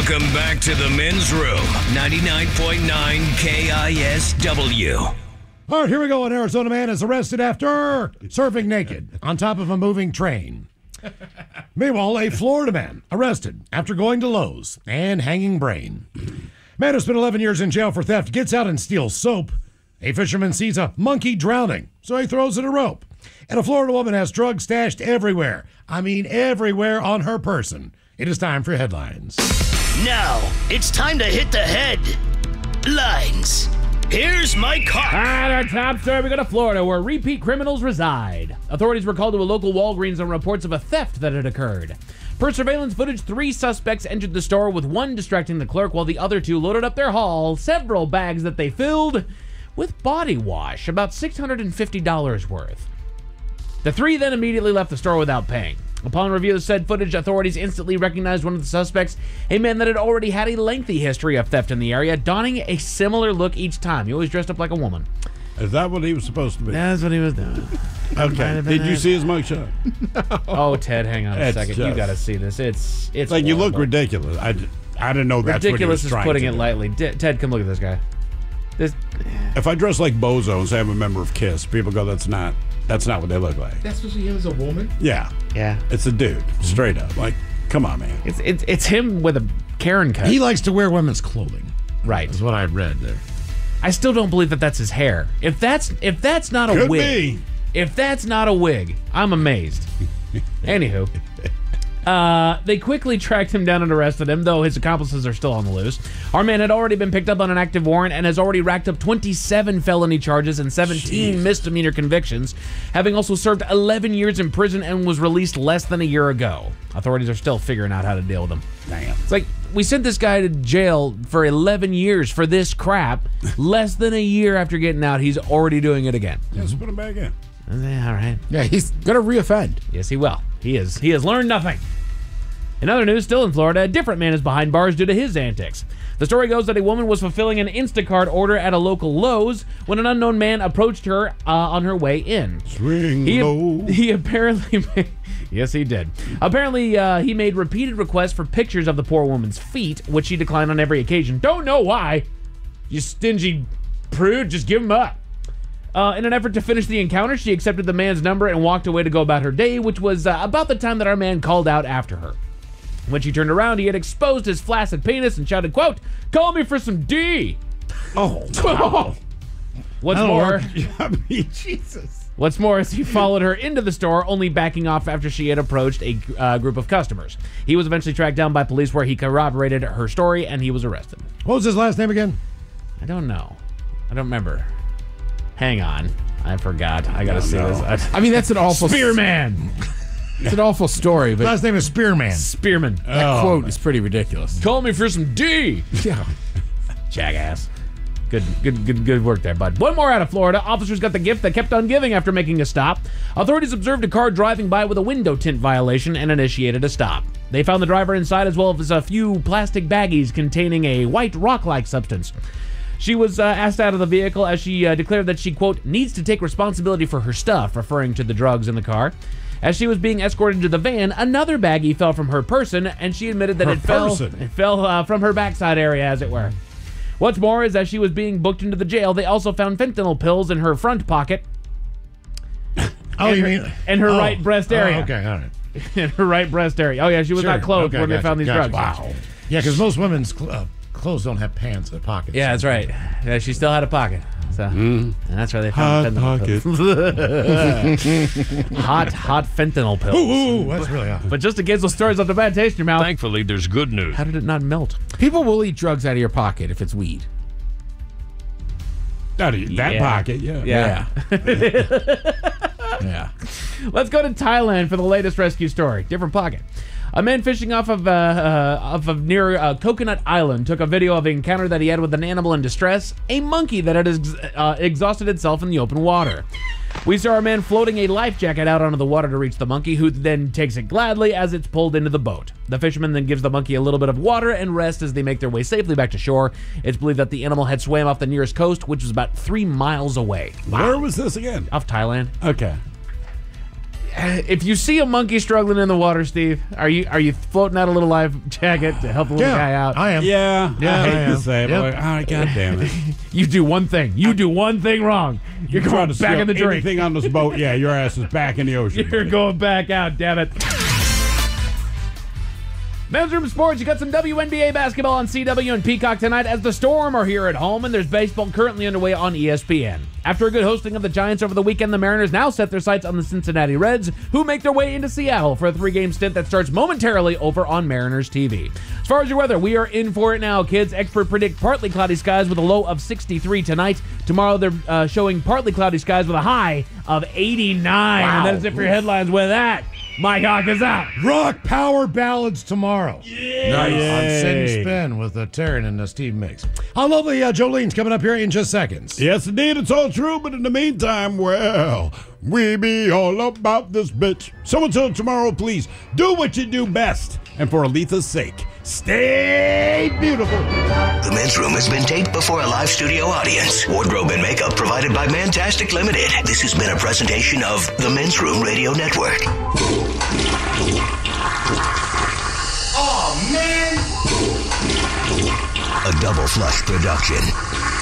Welcome back to the Men's Room, 99.9 KISW. All right, here we go. An Arizona man is arrested after surfing naked on top of a moving train. Meanwhile, a Florida man arrested after going to Lowe's and hanging brain. Man who spent 11 years in jail for theft gets out and steals soap. A fisherman sees a monkey drowning, so he throws it a rope. And a Florida woman has drugs stashed everywhere. I mean, everywhere on her person. It is time for headlines. Now, it's time to hit the headlines. Here's my car. Our top story, we go to Florida, where repeat criminals reside. Authorities were called to a local Walgreens on reports of a theft that had occurred. Per surveillance footage, 3 suspects entered the store, with one distracting the clerk while the other 2 loaded up their haul, several bags that they filled with body wash, about $650 worth. The 3 then immediately left the store without paying. Upon review of said footage, authorities instantly recognized one of the suspects, a man that had already had a lengthy history of theft in the area, donning a similar look each time. He always dressed up like a woman. Is that what he was supposed to be? That's what he was doing. Okay. Did you see his mugshot? Oh, Ted, hang on a It's second. just- You got to see this. It's Like, you look horrible. ridiculous. I didn't know that's Ridiculous what he was is trying putting to it do. lightly. Ted, come look at this guy. This. If I dress like Bozo and say I'm a member of KISS, people go, that's not what they look like. That's what she is, a woman? Yeah. Yeah. It's a dude. Straight up. Like, come on, man. It's him with a Karen cut. He likes to wear women's clothing. Right. That's what I read there. I still don't believe that that's his hair. If that's not a Could wig, be. if that's not a wig, I'm amazed. Anywho, they quickly tracked him down and arrested him, though his accomplices are still on the loose. Our man had already been picked up on an active warrant and has already racked up 27 felony charges and 17 misdemeanor convictions, having also served 11 years in prison and was released less than a year ago. Authorities are still figuring out how to deal with him. Damn. It's like, we sent this guy to jail for 11 years for this crap. Less than a year after getting out, he's already doing it again. Let's put him back in. All right. Yeah, he's going to reoffend. Yes, he will. He has learned nothing. In other news, still in Florida, a different man is behind bars due to his antics. The story goes that a woman was fulfilling an Instacart order at a local Lowe's when an unknown man approached her on her way in. Swing low. He apparently made, yes, he did. Apparently, he made repeated requests for pictures of the poor woman's feet, which she declined on every occasion. Don't know why. You stingy prude, just give him up. In an effort to finish the encounter, she accepted the man's number and walked away to go about her day, which was about the time that our man called out after her. When she turned around, he had exposed his flaccid penis and shouted, quote, "Call me for some D." Oh, wow. What's more, I mean, Jesus. What's more is he followed her into the store, only backing off after she had approached a group of customers. He was eventually tracked down by police where he corroborated her story and he was arrested. What was his last name again? I don't know. I don't remember. Hang on. I forgot. I gotta see this. I mean, that's an awful... Spearman! It's an awful story, but Last name is Spearman. Spearman. that quote is pretty ridiculous. Call me for some D! Yeah. Jackass. Good work there, bud. One more out of Florida. Officers got the gift that kept on giving after making a stop. Authorities observed a car driving by with a window tint violation and initiated a stop. They found the driver inside as well as a few plastic baggies containing a white rock-like substance. She was asked out of the vehicle as she declared that she, quote, needs to take responsibility for her stuff, referring to the drugs in the car. As she was being escorted to the van, another baggie fell from her person, and she admitted that it fell from her backside area, as it were. What's more is as she was being booked into the jail, they also found fentanyl pills in her front pocket. In her right breast area. Oh, okay, all right. In her right breast area. Oh, yeah, she was not clothed when they found these drugs. Wow. Yeah, because most women's clothes don't have pants or pockets. Yeah, that's right. Yeah, she still had a pocket. So, and that's where they found Hot fentanyl pills. hot fentanyl pills. Ooh, that's really hot. But just in case those stories left a bad taste in your mouth. Thankfully, there's good news. How did it not melt? People will eat drugs out of your pocket if it's weed. That Yeah. pocket, yeah. Yeah. Yeah. Let's go to Thailand for the latest rescue story. Different pocket. A man fishing off of near Coconut Island took a video of an encounter that he had with an animal in distress, a monkey that had exhausted itself in the open water. We saw a man floating a life jacket out onto the water to reach the monkey, who then takes it gladly as it's pulled into the boat. The fisherman then gives the monkey a little bit of water and rest as they make their way safely back to shore. It's believed that the animal had swam off the nearest coast, which was about 3 miles away. Where was this again? Off Thailand. Okay. if you see a monkey struggling in the water, Steve, are you floating out a little life jacket to help the little guy out? I am. Yeah, Yeah, I hate I am. to say it, but Yep. like, God damn it. You do one thing. You do one thing wrong. You're Try going to back steal in the drink. anything on this boat, yeah, your ass is back in the ocean. You're buddy. going back out, damn it. Men's Room Sports, you got some WNBA basketball on CW and Peacock tonight as the Storm are here at home, and there's baseball currently underway on ESPN. After a good hosting of the Giants over the weekend, the Mariners now set their sights on the Cincinnati Reds, who make their way into Seattle for a 3-game stint that starts momentarily over on Mariners TV. As far as your weather, we are in for it now, kids. Experts predict partly cloudy skies with a low of 63 tonight. Tomorrow, they're showing partly cloudy skies with a high of 89. And that is it for your headlines with that. Mike Hawk is out. Rock power ballads tomorrow. Nice. On Sin Yay. Spin with Taryn and Steve Mix. How lovely Jolene's coming up here in just seconds. Yes, indeed, it's all true, but in the meantime, well, we be all about this bitch. So until tomorrow, please, do what you do best. And for Aletha's sake, stay beautiful. The Men's Room has been taped before a live studio audience. Wardrobe and makeup provided by Mantastic Limited. This has been a presentation of the Men's Room Radio Network. Oh, man! A Double Flush production.